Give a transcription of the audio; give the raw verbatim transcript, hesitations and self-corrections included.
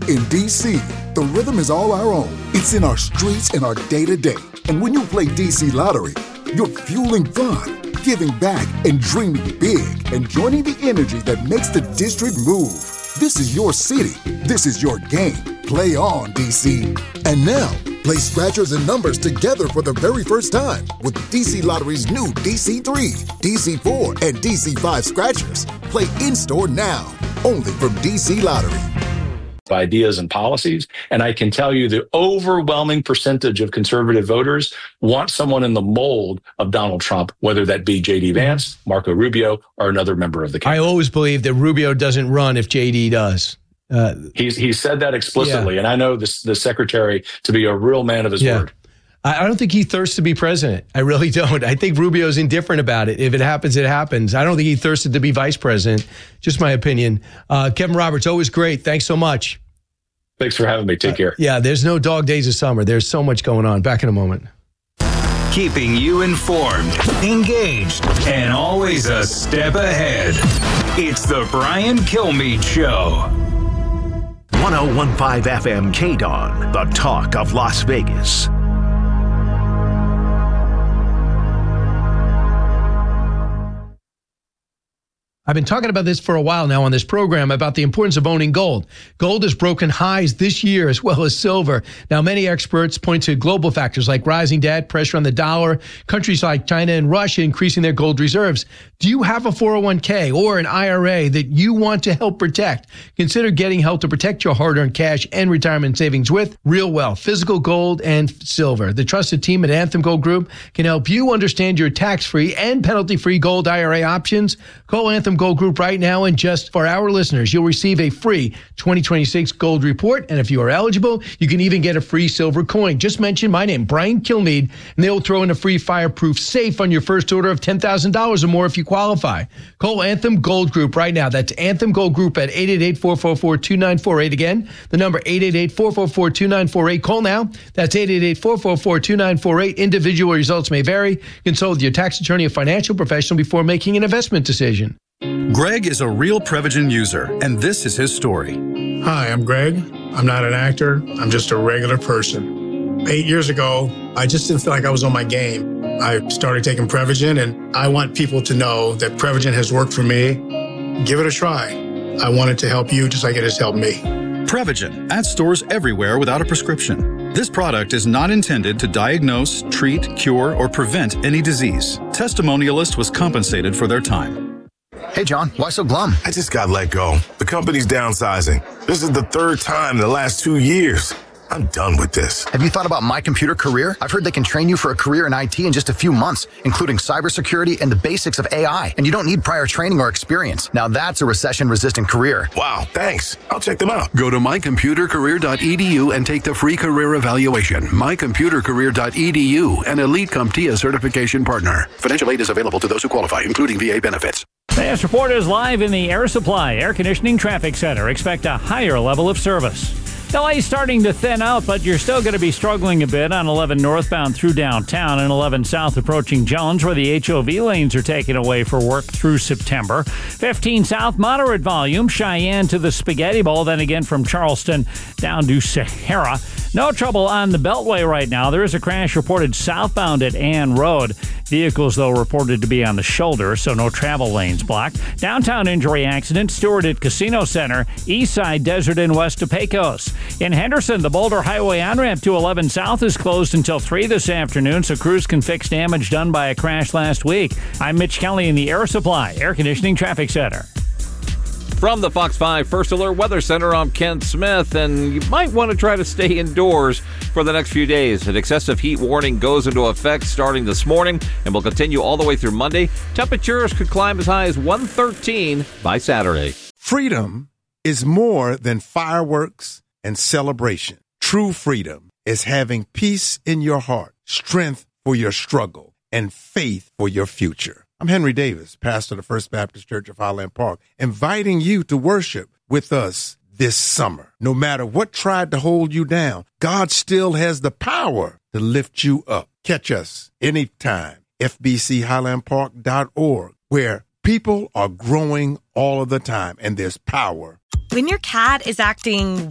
In D C, the rhythm is all our own. It's in our streets and our day-to-day. And when you play D C Lottery, you're fueling fun, giving back, and dreaming big, and joining the energy that makes the district move. This is your city. This is your game. Play on, D C. And now, play scratchers and numbers together for the very first time with D C Lottery's new D C three, D C four, and D C five scratchers. Play in-store now, only from D C Lottery. Ideas and policies. And I can tell you the overwhelming percentage of conservative voters want someone in the mold of Donald Trump, whether that be J D Vance, Marco Rubio, or another member of the cabinet. I always believe that Rubio doesn't run if J D does. Uh, He's he said that explicitly, yeah. and I know this, the secretary to be a real man of his yeah. word. I don't think he thirsts to be president. I really don't. I think Rubio's indifferent about it. If it happens, it happens. I don't think he thirsted to be vice president. Just my opinion. Uh, Kevin Roberts, always great. Thanks so much. Thanks for having me. Take care. Uh, yeah, there's no dog days of summer. There's so much going on. Back in a moment. Keeping you informed, engaged, and always a step ahead. It's the Brian Kilmeade Show. one oh one point five F M K D O N, the talk of Las Vegas. I've been talking about this for a while now on this program about the importance of owning gold. Gold has broken highs this year as well as silver. Now, many experts point to global factors like rising debt, pressure on the dollar, countries like China and Russia increasing their gold reserves. Do you have a four oh one k or an I R A that you want to help protect? Consider getting help to protect your hard-earned cash and retirement savings with Real Wealth, physical gold and silver. The trusted team at Anthem Gold Group can help you understand your tax-free and penalty-free gold I R A options. Call Anthem Gold Group right now, and just for our listeners, you'll receive a free twenty twenty-six gold report, and if you are eligible, you can even get a free silver coin. Just mention my name, Brian Kilmeade, and they'll throw in a free fireproof safe on your first order of ten thousand dollars or more if you qualify. Call Anthem Gold Group right now. That's Anthem Gold Group at eight eight eight, four four four, two nine four eight. Again, the number eight eight eight, four four four, two nine four eight. Call now. That's eight eight eight, four four four, two nine four eight. Individual results may vary. Consult with your tax attorney or financial professional before making an investment decision. Greg is a real Prevagen user, and this is his story. Hi, I'm Greg. I'm not an actor. I'm just a regular person. Eight years ago, I just didn't feel like I was on my game. I started taking Prevagen, and I want people to know that Prevagen has worked for me. Give it a try. I want it to help you just like it has helped me. Prevagen, at stores everywhere without a prescription. This product is not intended to diagnose, treat, cure, or prevent any disease. Testimonialist was compensated for their time. Hey, John, why so glum? I just got let go. The company's downsizing. This is the third time in the last two years. I'm done with this. Have you thought about My Computer Career? I've heard they can train you for a career in I T in just a few months, including cybersecurity and the basics of A I. And you don't need prior training or experience. Now that's a recession-resistant career. Wow, thanks. I'll check them out. Go to my computer career dot e d u and take the free career evaluation. my computer career dot e d u, an Elite CompTIA certification partner. Financial aid is available to those who qualify, including V A benefits. The next report is live in the Air Supply Air Conditioning Traffic Center. Expect a higher level of service. L A starting to thin out, but you're still going to be struggling a bit on eleven northbound through downtown and eleven south approaching Jones, where the H O V lanes are taken away for work through September. fifteen south, moderate volume, Cheyenne to the Spaghetti Bowl, then again from Charleston down to Sahara. No trouble on the Beltway right now. There is a crash reported southbound at Ann Road. Vehicles, though, reported to be on the shoulder, so no travel lanes blocked. Downtown injury accident, Stewart at Casino Center, east side Desert and west to Pecos. In Henderson, the Boulder Highway on-ramp to eleven south is closed until three this afternoon, so crews can fix damage done by a crash last week. I'm Mitch Kelly in the Air Supply Air Conditioning Traffic Center. From the Fox five First Alert Weather Center, I'm Ken Smith, and you might want to try to stay indoors for the next few days. An excessive heat warning goes into effect starting this morning and will continue all the way through Monday. Temperatures could climb as high as one thirteen by Saturday. Freedom is more than fireworks and celebration. True freedom is having peace in your heart, strength for your struggle, and faith for your future. I'm Henry Davis, pastor of the First Baptist Church of Highland Park, inviting you to worship with us this summer. No matter what tried to hold you down, God still has the power to lift you up. Catch us anytime, f b c highland park dot org, where people are growing all of the time, and there's power. When your cat is acting